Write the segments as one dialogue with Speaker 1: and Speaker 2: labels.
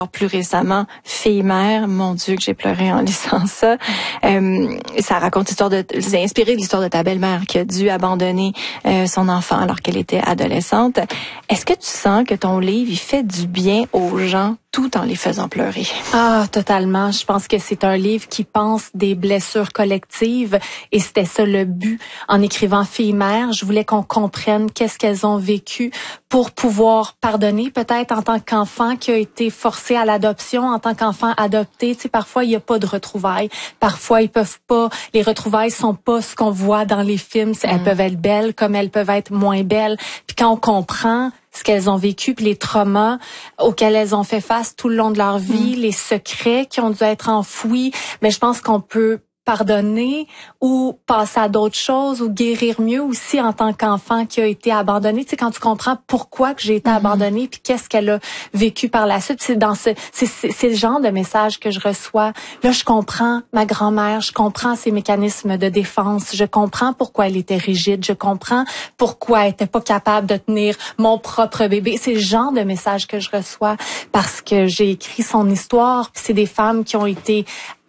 Speaker 1: Plus récemment, Fille-mère, mon Dieu que j'ai pleuré en lisant ça. Ça raconte l'histoire c'est inspiré de l'histoire de ta belle-mère qui a dû abandonner son enfant alors qu'elle était adolescente. Est-ce que tu sens que ton livre, il fait du bien aux gens tout en les faisant pleurer?
Speaker 2: Ah, totalement. Je pense que c'est un livre qui pense des blessures collectives et c'était ça le but. En écrivant Fille-mère, je voulais qu'on comprenne qu'est-ce qu'elles ont vécu pour pouvoir pardonner peut-être en tant qu'enfant qui a été forcé à l'adoption, en tant qu'enfant adopté. Tu sais, parfois, il n'y a pas de retrouvailles. Parfois, ils peuvent pas, les retrouvailles sont pas ce qu'on voit dans les films. Elles peuvent être belles comme elles peuvent être moins belles. Puis quand on comprend ce qu'elles ont vécu, puis les traumas auxquels elles ont fait face tout le long de leur vie, les secrets qui ont dû être enfouis, mais je pense qu'on peut pardonner ou passer à d'autres choses ou guérir mieux aussi en tant qu'enfant qui a été abandonné. Tu sais, quand tu comprends pourquoi que j'ai été abandonnée puis qu'est-ce qu'elle a vécu par la suite, c'est le genre de message que je reçois. Là, je comprends ma grand-mère, je comprends ses mécanismes de défense, je comprends pourquoi elle était rigide, je comprends pourquoi elle était pas capable de tenir mon propre bébé. C'est le genre de message que je reçois parce que j'ai écrit son histoire, puis c'est des femmes qui ont été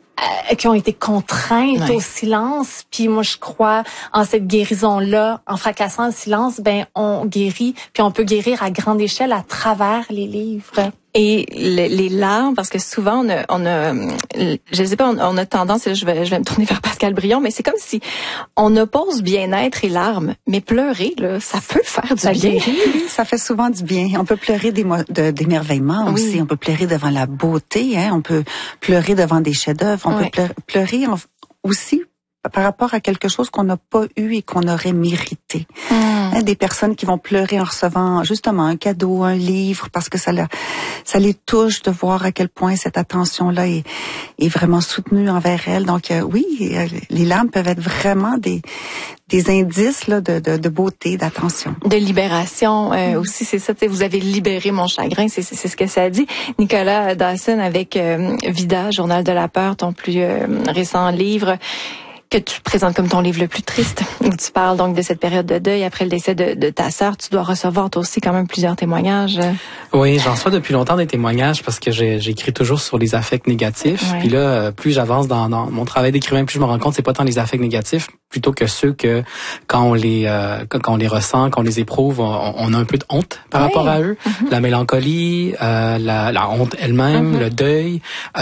Speaker 2: contraintes au silence. Puis moi, je crois en cette guérison-là. En fracassant le silence, ben on guérit. Puis on peut guérir à grande échelle à travers les livres.
Speaker 1: Et les larmes, parce que souvent on a je sais pas, on a tendance, je vais me tourner vers Pascal Brion, mais c'est comme si on oppose bien-être et larmes, mais pleurer là, ça peut faire du bien.
Speaker 3: Oui, ça fait souvent du bien. On peut pleurer d'émerveillement aussi, on peut pleurer devant la beauté, on peut pleurer devant des chefs-d'œuvre, on peut pleurer aussi par rapport à quelque chose qu'on n'a pas eu et qu'on aurait mérité. Des personnes qui vont pleurer en recevant justement un cadeau, un livre, parce que ça les touche de voir à quel point cette attention-là est vraiment soutenue envers elles. Donc oui, les larmes peuvent être vraiment des indices là de beauté, d'attention,
Speaker 1: de libération aussi. C'est ça. Vous avez libéré mon chagrin. C'est ce que ça dit. Nicolas Dawson avec Vida, Journal de la peur, ton plus récent livre, que tu présentes comme ton livre le plus triste, où tu parles donc de cette période de deuil après le décès de ta sœur. Tu dois recevoir toi aussi quand même plusieurs témoignages.
Speaker 4: Oui, j'en reçois depuis longtemps des témoignages parce que j'écris toujours sur les affects négatifs. Puis là, plus j'avance dans mon travail d'écrivain, plus je me rends compte c'est pas tant les affects négatifs plutôt que ceux que quand on les ressent, quand on les éprouve, on a un peu de honte par rapport à eux. La mélancolie, la honte elle-même, le deuil,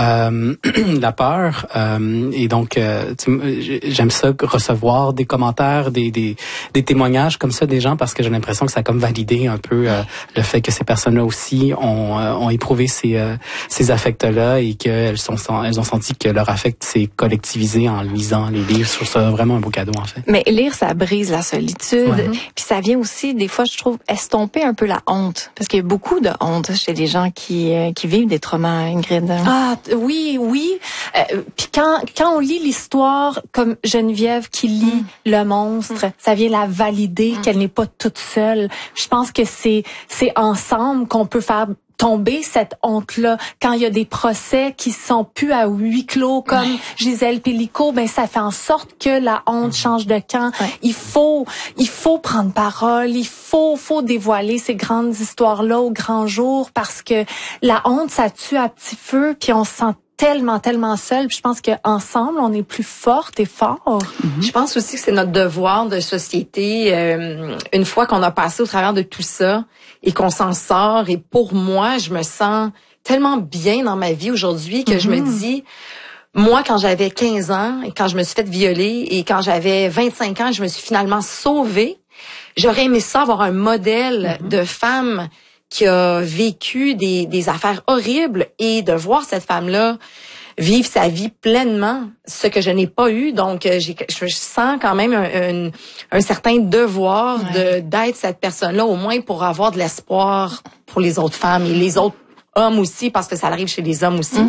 Speaker 4: la peur. Et donc, j'aime ça recevoir des commentaires, des témoignages comme ça des gens parce que j'ai l'impression que ça a comme validé un peu le fait que ces personnes-là aussi ont éprouvé ces affects-là et qu'elles ont senti que leur affect s'est collectivisé en lisant les livres. Je trouve ça vraiment un beau cadeau en fait.
Speaker 1: Mais lire, ça brise la solitude. Puis ça vient aussi, des fois, je trouve, estomper un peu la honte. Parce qu'il y a beaucoup de honte chez les gens qui vivent des traumas, Ingrid.
Speaker 2: Ah oui. Puis quand on lit l'histoire comme Geneviève qui lit le monstre, ça vient la valider qu'elle n'est pas toute seule. Je pense que c'est ensemble qu'on peut faire tomber cette honte-là. Quand il y a des procès qui sont plus à huis clos, comme Gisèle Pelicot, ben ça fait en sorte que la honte change de camp. Il faut prendre parole, il faut dévoiler ces grandes histoires-là au grand jour parce que la honte, ça tue à petit feu, puis on se sent tellement seul. Puis je pense qu'ensemble, on est plus fortes et forts.
Speaker 5: Je pense aussi que c'est notre devoir de société, une fois qu'on a passé au travers de tout ça et qu'on s'en sort. Et pour moi, je me sens tellement bien dans ma vie aujourd'hui que je me dis, moi, quand j'avais 15 ans et quand je me suis fait violer et quand j'avais 25 ans, je me suis finalement sauvée. J'aurais aimé ça, avoir un modèle de femme qui a vécu des affaires horribles et de voir cette femme-là vivre sa vie pleinement, ce que je n'ai pas eu. Donc, je sens quand même un certain devoir d'être cette personne-là, au moins pour avoir de l'espoir pour les autres femmes et les autres hommes aussi, parce que ça arrive chez les hommes aussi.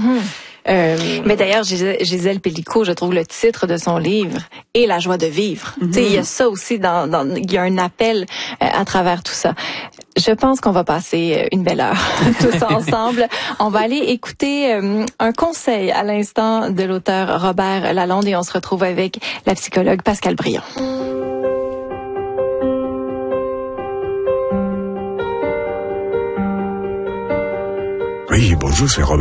Speaker 1: Mais d'ailleurs, Gisèle Pelicot, je trouve le titre de son livre et la joie de vivre. Tu sais, il y a ça aussi il y a un appel à travers tout ça. Je pense qu'on va passer une belle heure tous ensemble. On va aller écouter un conseil à l'instant de l'auteur Robert Lalonde et on se retrouve avec la psychologue Pascal Brion.
Speaker 6: Oui, bonjour, c'est Robert.